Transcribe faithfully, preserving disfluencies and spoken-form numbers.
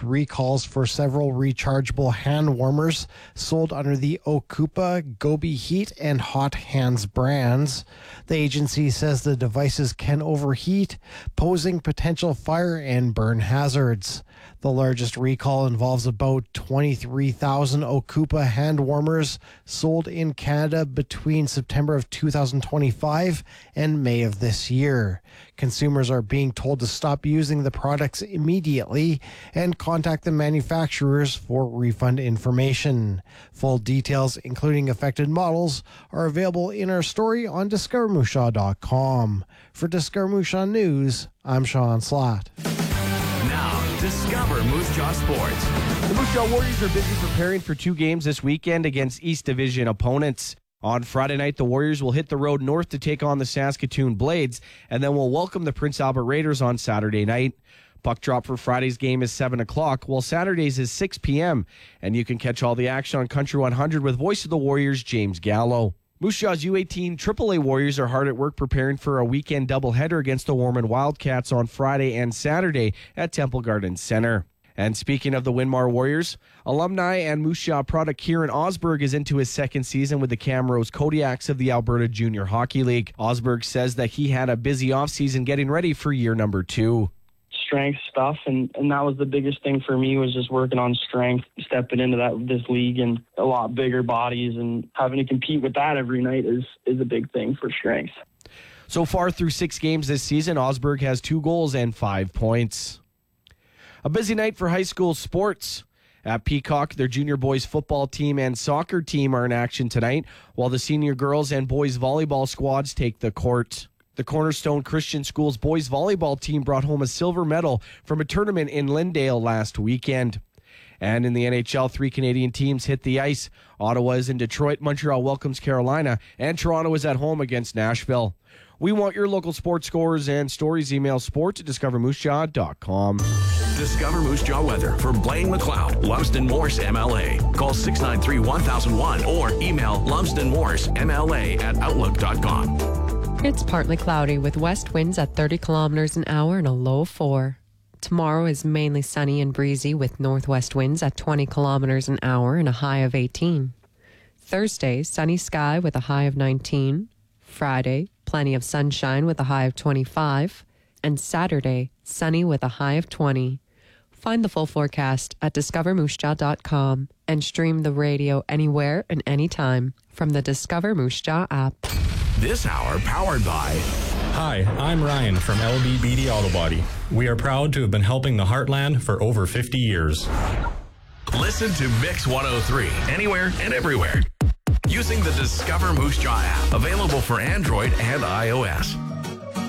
recalls for several rechargeable hand warmers sold under the Okupa, Gobi Heat, and Hot Hands brands. The agency says the devices can overheat, posing potential fire and burn hazards. The largest recall involves about twenty-three thousand Okupa hand warmers sold in Canada between September of two thousand twenty-five and May of this year. Consumers are being told to stop using the products immediately and contact the manufacturers for refund information. Full details, including affected models, are available in our story on discover moose jaw dot com. For Discover Moose Jaw News, I'm Sean Slatt. Now, discover Moose Jaw Sports. The Moose Jaw Warriors are busy preparing for two games this weekend against East Division opponents. On Friday night, the Warriors will hit the road north to take on the Saskatoon Blades, and then will welcome the Prince Albert Raiders on Saturday night. Puck drop for Friday's game is seven o'clock, while Saturday's is six p.m., and you can catch all the action on Country one hundred with voice of the Warriors, James Gallo. Moose Jaw's U eighteen triple A Warriors are hard at work preparing for a weekend doubleheader against the Warman Wildcats on Friday and Saturday at Temple Gardens Center. And speaking of the Winmar Warriors, alumni and Moose Jaw product Kieran Osberg is into his second season with the Camrose Kodiaks of the Alberta Junior Hockey League. Osberg says that he had a busy offseason getting ready for year number two. Strength stuff, and, and that was the biggest thing for me, was just working on strength, stepping into that this league and a lot bigger bodies, and having to compete with that every night is, is a big thing for strength. So far through six games this season, Osberg has two goals and five points. A busy night for high school sports. At Peacock, their junior boys football team and soccer team are in action tonight, while the senior girls and boys volleyball squads take the court. The Cornerstone Christian Schools boys volleyball team brought home a silver medal from a tournament in Lindale last weekend. And in the N H L, three Canadian teams hit the ice. Ottawa is in Detroit, Montreal welcomes Carolina, and Toronto is at home against Nashville. We want your local sports scores and stories. Email sport at discover moose jaw dot com. Discover Moose Jaw weather for Blaine McLeod, Lumsden Morse M L A. Call six nine three, one thousand one or email lumsden morse m l a at outlook dot com. It's partly cloudy with west winds at thirty kilometers an hour and a low of four. Tomorrow is mainly sunny and breezy with northwest winds at twenty kilometers an hour and a high of eighteen. Thursday, sunny sky with a high of nineteen. Friday, plenty of sunshine with a high of twenty-five. And Saturday, sunny with a high of twenty. Find the full forecast at discover moose jaw dot com and stream the radio anywhere and anytime from the Discover Moose Jaw app. This hour powered by... Hi, I'm Ryan from L B B D Auto Body. We are proud to have been helping the Heartland for over fifty years. Listen to Mix one oh three anywhere and everywhere using the Discover Moose Jaw app, available for Android and iOS.